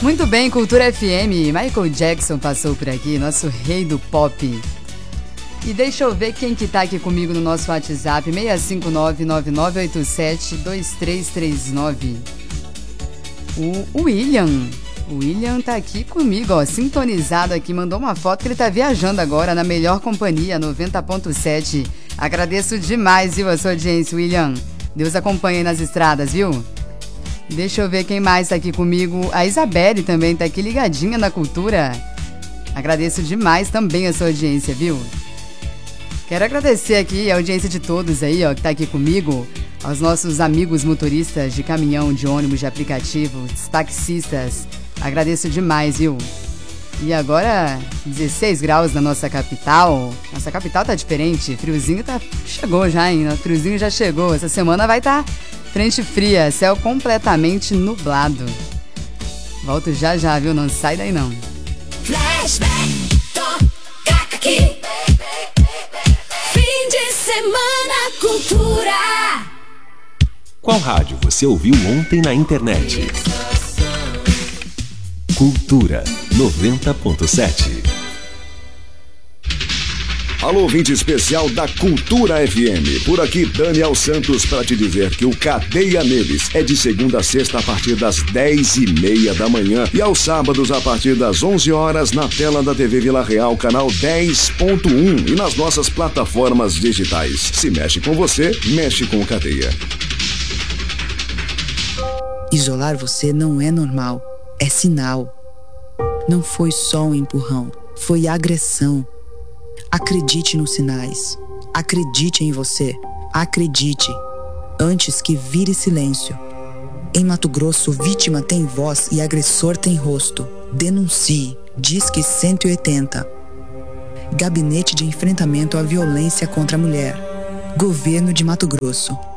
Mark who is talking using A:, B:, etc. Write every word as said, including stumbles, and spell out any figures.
A: Muito bem, Cultura F M. Michael Jackson passou por aqui, nosso rei do pop. E deixa eu ver quem que tá aqui comigo no nosso WhatsApp, seis cinco nove, nove nove oito sete, dois três três nove. O William. O William tá aqui comigo, ó, sintonizado aqui, mandou uma foto que ele tá viajando agora na melhor companhia, noventa ponto sete. Agradeço demais, viu, a sua audiência, William. Deus acompanhe aí nas estradas, viu? Deixa eu ver quem mais tá aqui comigo. A Isabelle também tá aqui ligadinha na cultura. Agradeço demais também a sua audiência, viu? Quero agradecer aqui a audiência de todos aí, ó, que tá aqui comigo. Aos nossos amigos motoristas de caminhão, de ônibus, de aplicativo, taxistas. Agradeço demais, viu? E agora, dezesseis graus na nossa capital. Nossa capital tá diferente. Friozinho tá... chegou já, hein? O friozinho já chegou. Essa semana vai tá frente fria, céu completamente nublado. Volto já já, viu? Não sai daí, não.
B: Flashback, toca aqui. Fim de semana, cultura.
C: Qual rádio você ouviu ontem na internet? Cultura noventa ponto sete.
D: Alô, ouvinte especial da Cultura F M. Por aqui, Daniel Santos, para te dizer que o Cadeia Neles é de segunda a sexta a partir das dez e meia da manhã e aos sábados a partir das onze horas na tela da T V Vila Real, canal dez ponto um e nas nossas plataformas digitais. Se mexe com você, mexe com o Cadeia.
E: Isolar você não é normal, é sinal. Não foi só um empurrão, foi agressão. Acredite nos sinais. Acredite em você. Acredite. Antes que vire silêncio. Em Mato Grosso, vítima tem voz e agressor tem rosto. Denuncie. Disque cento e oitenta. Gabinete de Enfrentamento à Violência contra a Mulher. Governo de Mato Grosso.